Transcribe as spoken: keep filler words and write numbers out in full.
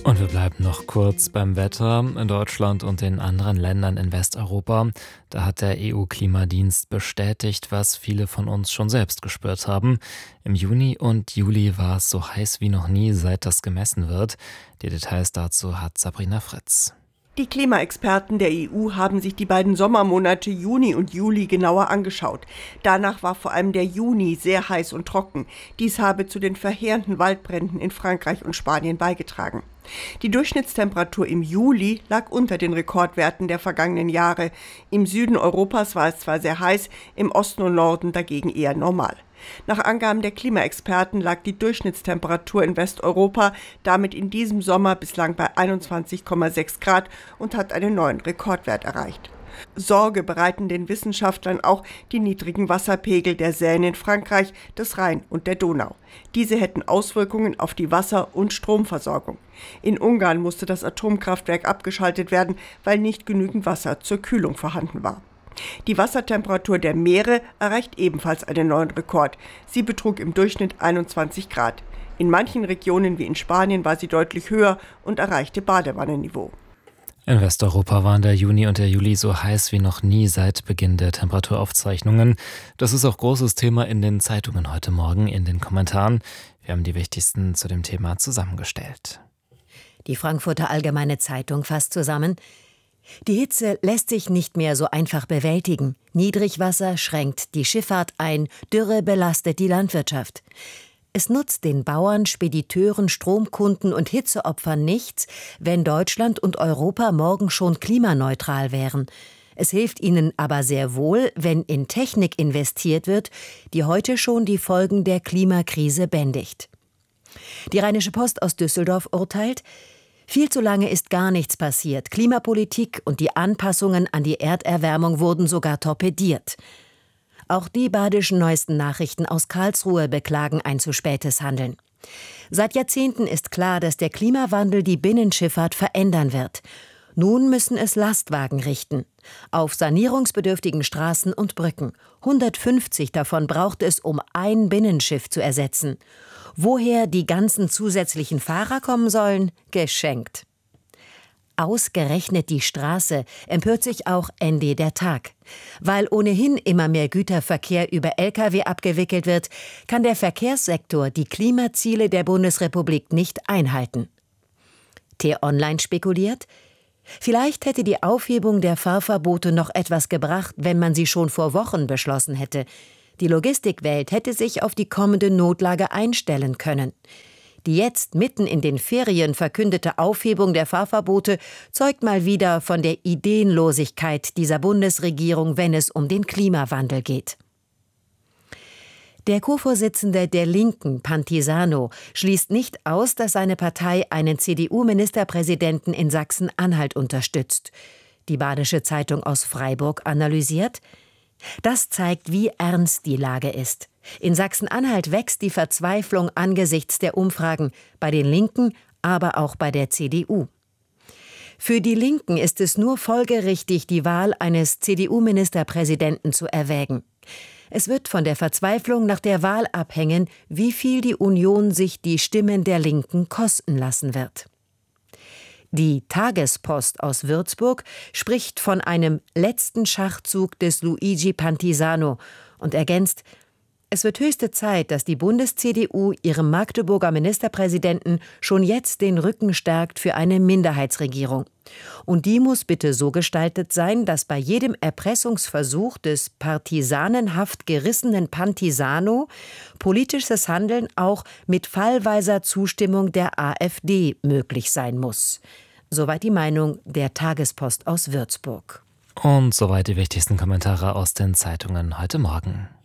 Und wir bleiben noch kurz beim Wetter in Deutschland und den anderen Ländern in Westeuropa. Da hat der E U-Klimadienst bestätigt, was viele von uns schon selbst gespürt haben. Im Juni und Juli war es so heiß wie noch nie, seit das gemessen wird. Die Details dazu hat Sabrina Fritz. Die Klimaexperten der E U haben sich die beiden Sommermonate Juni und Juli genauer angeschaut. Danach war vor allem der Juni sehr heiß und trocken. Dies habe zu den verheerenden Waldbränden in Frankreich und Spanien beigetragen. Die Durchschnittstemperatur im Juli lag unter den Rekordwerten der vergangenen Jahre. Im Süden Europas war es zwar sehr heiß, im Osten und Norden dagegen eher normal. Nach Angaben der Klimaexperten lag die Durchschnittstemperatur in Westeuropa damit in diesem Sommer bislang bei einundzwanzig Komma sechs Grad und hat einen neuen Rekordwert erreicht. Sorge bereiten den Wissenschaftlern auch die niedrigen Wasserpegel der Seine in Frankreich, des Rhein und der Donau. Diese hätten Auswirkungen auf die Wasser- und Stromversorgung. In Ungarn musste das Atomkraftwerk abgeschaltet werden, weil nicht genügend Wasser zur Kühlung vorhanden war. Die Wassertemperatur der Meere erreicht ebenfalls einen neuen Rekord. Sie betrug im Durchschnitt einundzwanzig Grad. In manchen Regionen wie in Spanien war sie deutlich höher und erreichte Badewannenniveau. In Westeuropa waren der Juni und der Juli so heiß wie noch nie seit Beginn der Temperaturaufzeichnungen. Das ist auch großes Thema in den Zeitungen heute Morgen, in den Kommentaren. Wir haben die wichtigsten zu dem Thema zusammengestellt. Die Frankfurter Allgemeine Zeitung fasst zusammen: Die Hitze lässt sich nicht mehr so einfach bewältigen. Niedrigwasser schränkt die Schifffahrt ein, Dürre belastet die Landwirtschaft. Es nutzt den Bauern, Spediteuren, Stromkunden und Hitzeopfern nichts, wenn Deutschland und Europa morgen schon klimaneutral wären. Es hilft ihnen aber sehr wohl, wenn in Technik investiert wird, die heute schon die Folgen der Klimakrise bändigt. Die Rheinische Post aus Düsseldorf urteilt: Viel zu lange ist gar nichts passiert. Klimapolitik und die Anpassungen an die Erderwärmung wurden sogar torpediert. Auch die badischen Neuesten Nachrichten aus Karlsruhe beklagen ein zu spätes Handeln. Seit Jahrzehnten ist klar, dass der Klimawandel die Binnenschifffahrt verändern wird. Nun müssen es Lastwagen richten. Auf sanierungsbedürftigen Straßen und Brücken. hundertfünfzig davon braucht es, um ein Binnenschiff zu ersetzen. Woher die ganzen zusätzlichen Fahrer kommen sollen? Geschenkt. Ausgerechnet die Straße, empört sich auch N D der Tag. Weil ohnehin immer mehr Güterverkehr über L K W abgewickelt wird, kann der Verkehrssektor die Klimaziele der Bundesrepublik nicht einhalten. T-Online spekuliert: Vielleicht hätte die Aufhebung der Fahrverbote noch etwas gebracht, wenn man sie schon vor Wochen beschlossen hätte. Die Logistikwelt hätte sich auf die kommende Notlage einstellen können. Die jetzt mitten in den Ferien verkündete Aufhebung der Fahrverbote zeugt mal wieder von der Ideenlosigkeit dieser Bundesregierung, wenn es um den Klimawandel geht. Der Co-Vorsitzende der Linken, Pantisano, schließt nicht aus, dass seine Partei einen C D U-Ministerpräsidenten in Sachsen-Anhalt unterstützt. Die Badische Zeitung aus Freiburg analysiert: Das zeigt, wie ernst die Lage ist. In Sachsen-Anhalt wächst die Verzweiflung angesichts der Umfragen, bei den Linken, aber auch bei der C D U. Für die Linken ist es nur folgerichtig, die Wahl eines C D U-Ministerpräsidenten zu erwägen. Es wird von der Verzweiflung nach der Wahl abhängen, wie viel die Union sich die Stimmen der Linken kosten lassen wird. Die Tagespost aus Würzburg spricht von einem letzten Schachzug des Luigi Pantisano und ergänzt: Es wird höchste Zeit, dass die Bundes-C D U ihrem Magdeburger Ministerpräsidenten schon jetzt den Rücken stärkt für eine Minderheitsregierung. Und die muss bitte so gestaltet sein, dass bei jedem Erpressungsversuch des partisanenhaft gerissenen Pantisano politisches Handeln auch mit fallweiser Zustimmung der AfD möglich sein muss. Soweit die Meinung der Tagespost aus Würzburg. Und soweit die wichtigsten Kommentare aus den Zeitungen heute Morgen.